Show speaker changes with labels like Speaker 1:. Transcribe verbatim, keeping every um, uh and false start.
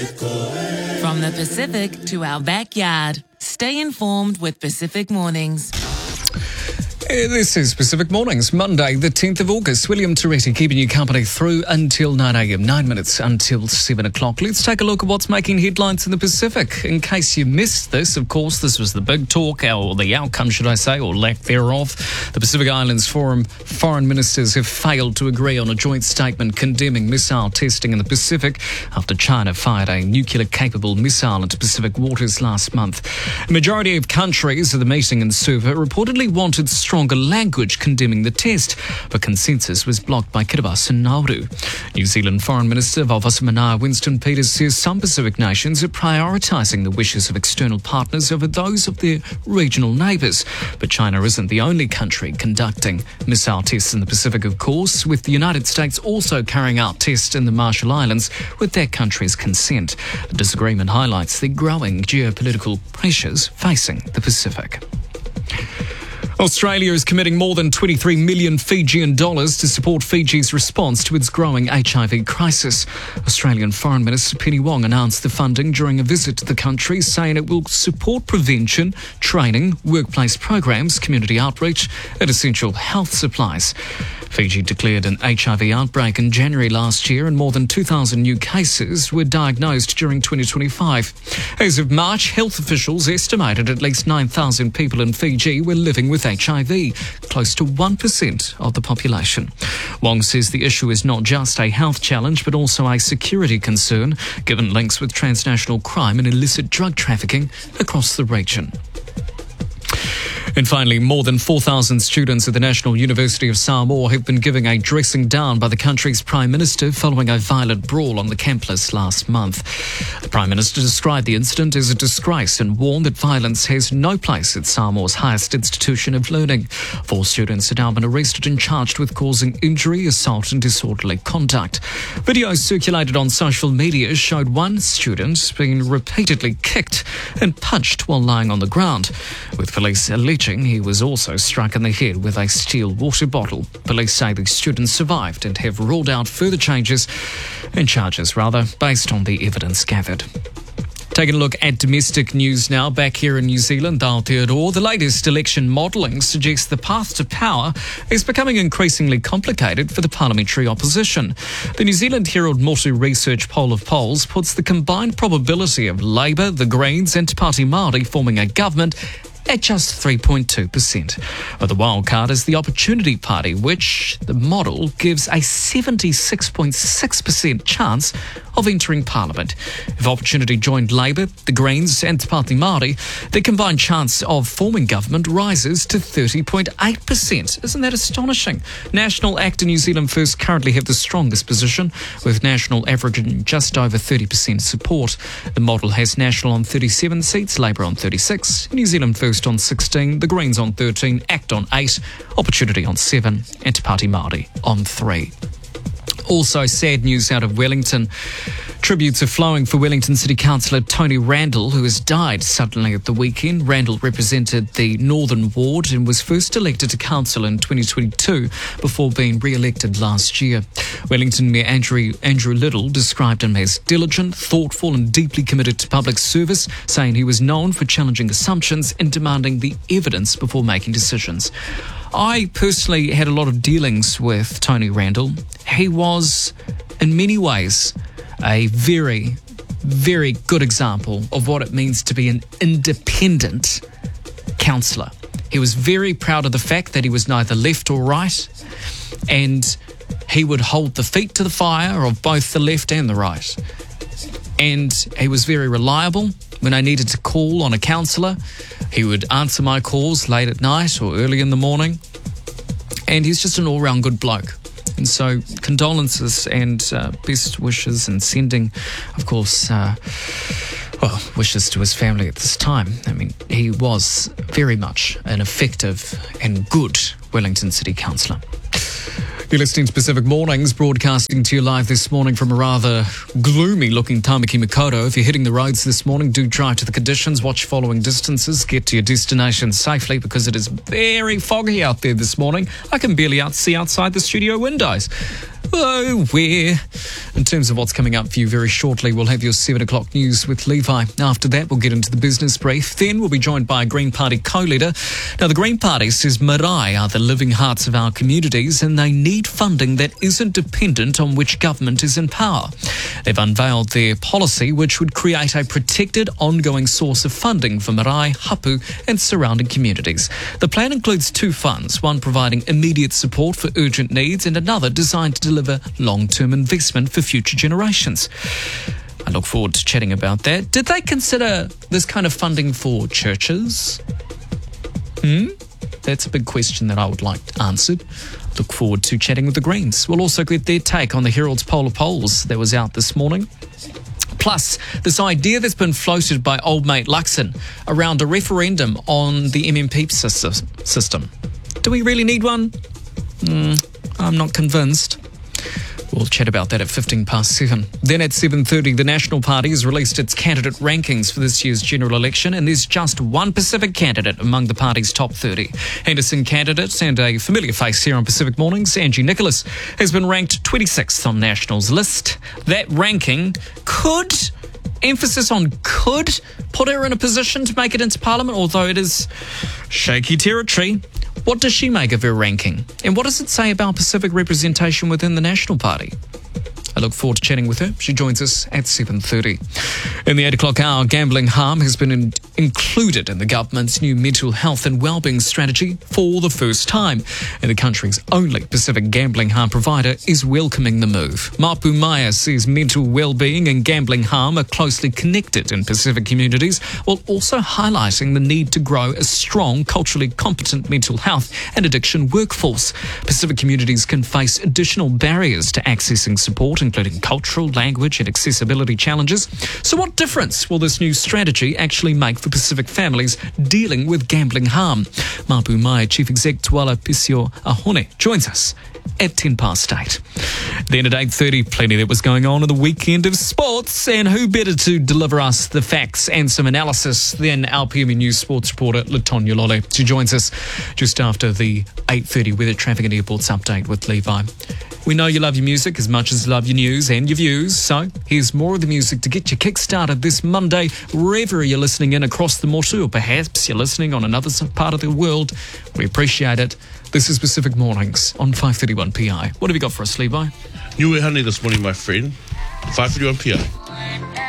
Speaker 1: From the Pacific to our backyard, stay informed with Pacific Mornings.
Speaker 2: This is Pacific Mornings, Monday the tenth of August. William Toretti keeping you company through until nine a.m, nine minutes until seven o'clock. Let's take a look at what's making headlines in the Pacific. In case you missed this, of course, this was the big talk, or the outcome, should I say, or lack thereof. The Pacific Islands Forum foreign ministers have failed to agree on a joint statement condemning missile testing in the Pacific after China fired a nuclear-capable missile into Pacific waters last month. A majority of countries at the meeting in Suva reportedly wanted strong language condemning the test, but consensus was blocked by Kiribati and Nauru. New Zealand Foreign Minister Vavasa Manaia Winston Peters says some Pacific nations are prioritising the wishes of external partners over those of their regional neighbours. But China isn't the only country conducting missile tests in the Pacific, of course, with the United States also carrying out tests in the Marshall Islands with that country's consent. The disagreement highlights the growing geopolitical pressures facing the Pacific. Australia is committing more than twenty-three million Fijian dollars to support Fiji's response to its growing H I V crisis. Australian Foreign Minister Penny Wong announced the funding during a visit to the country, saying it will support prevention, training, workplace programs, community outreach and essential health supplies. Fiji declared an H I V outbreak in January last year and more than two thousand new cases were diagnosed during twenty twenty-five. As of March, health officials estimated at least nine thousand people in Fiji were living with H I V, close to one percent of the population. Wong says the issue is not just a health challenge but also a security concern, given links with transnational crime and illicit drug trafficking across the region. And finally, more than four thousand students at the National University of Samoa have been given a dressing down by the country's Prime Minister following a violent brawl on the campus last month. The Prime Minister described the incident as a disgrace and warned that violence has no place at Samoa's highest institution of learning. Four students have now been arrested and charged with causing injury, assault and disorderly conduct. Videos circulated on social media showed one student being repeatedly kicked and punched while lying on the ground, with police alleging he was also struck in the head with a steel water bottle. Police say the student survived and have ruled out further changes and charges, rather, based on the evidence gathered. Taking a look at domestic news now, back here in New Zealand, Aotearoa. The latest election modelling suggests the path to power is becoming increasingly complicated for the parliamentary opposition. The New Zealand Herald Motu Research poll of polls puts the combined probability of Labour, the Greens and Te Pāti Māori forming a government at just three point two percent. But the wild card is the Opportunity Party, which the model gives a seventy-six point six percent chance of entering Parliament. If Opportunity joined Labour, the Greens and Te Pāti Māori, their combined chance of forming government rises to thirty point eight percent. Isn't that astonishing? National ACT and New Zealand First currently have the strongest position, with National averaging just over thirty percent support. The model has National on thirty-seven seats, Labour on thirty-six, New Zealand First on sixteen, the Greens on thirteen, ACT on eight, Opportunity on seven and Te Pāti Māori on three. Also, sad news out of Wellington. Tributes are flowing for Wellington City Councillor Tony Randall, who has died suddenly at the weekend. Randall represented the Northern Ward and was first elected to council in twenty twenty-two before being re-elected last year. Wellington Mayor Andrew, Andrew Little described him as diligent, thoughtful and deeply committed to public service, saying he was known for challenging assumptions and demanding the evidence before making decisions. I personally had a lot of dealings with Tony Randall. He was, in many ways, a very, very good example of what it means to be an independent councillor. He was very proud of the fact that he was neither left or right, and he would hold the feet to the fire of both the left and the right. And he was very reliable. When I needed to call on a councillor, he would answer my calls late at night or early in the morning. And he's just an all-round good bloke. And so condolences and uh, best wishes, and sending, of course, uh, well, wishes to his family at this time. I mean, he was very much an effective and good Wellington City Councillor. You're listening to Pacific Mornings, broadcasting to you live this morning from a rather gloomy-looking Tamaki Makaurau. If you're hitting the roads this morning, do drive to the conditions, watch following distances, get to your destination safely because it is very foggy out there this morning. I can barely out see outside the studio windows. Oh, where? In terms of what's coming up for you very shortly, we'll have your seven o'clock news with Levi. After that, we'll get into the business brief. Then we'll be joined by a Green Party co-leader. Now, the Green Party says marae are the living hearts of our communities and they need funding that isn't dependent on which government is in power. They've unveiled their policy, which would create a protected, ongoing source of funding for marae, hapu and surrounding communities. The plan includes two funds, one providing immediate support for urgent needs and another designed to deliver long-term investment for future generations. I look forward to chatting about that. Did they consider this kind of funding for churches? Hmm? That's a big question that I would like answered. Look forward to chatting with the Greens. We'll also get their take on the Herald's polar polls that was out this morning. Plus, this idea that's been floated by old mate Luxon around a referendum on the M M P system. Do we really need one? Mm, I'm not convinced. We'll chat about that at fifteen past seven. Then at seven thirty, the National Party has released its candidate rankings for this year's general election, and there's just one Pacific candidate among the party's top thirty. Henderson candidate and a familiar face here on Pacific Mornings, Angie Nicholas, has been ranked twenty-sixth on National's list. That ranking could, emphasis on could, put her in a position to make it into Parliament, although it is shaky territory. What does she make of her ranking? And what does it say about Pacific representation within the National Party? I look forward to chatting with her. She joins us at seven thirty. In the eight o'clock hour, gambling harm has been in- included in the government's new mental health and wellbeing strategy for the first time. And the country's only Pacific gambling harm provider is welcoming the move. Mapu Maya says mental wellbeing and gambling harm are closely connected in Pacific communities, while also highlighting the need to grow a strong, culturally competent mental health and addiction workforce. Pacific communities can face additional barriers to accessing support, including cultural, language and accessibility challenges. So what difference will this new strategy actually make for Pacific families dealing with gambling harm? Mapu Maya Chief Exec Tuala Pisio Ahone joins us at ten past eight. Then at eight thirty, plenty that was going on in the weekend of sports, and who better to deliver us the facts and some analysis than our P M E News sports reporter Latonya Lole. She joins us just after the eight thirty weather, traffic and airports update with Levi. We know you love your music as much as you love your news and your views, so here's more of the music to get you kick-started this Monday, wherever you're listening in across the Motu, or perhaps you're listening on another part of the world. We appreciate it. This is Pacific Mornings on five thirty-one P I. What have you got for us, Levi?
Speaker 3: You were honey this morning, my friend. five thirty-one P I.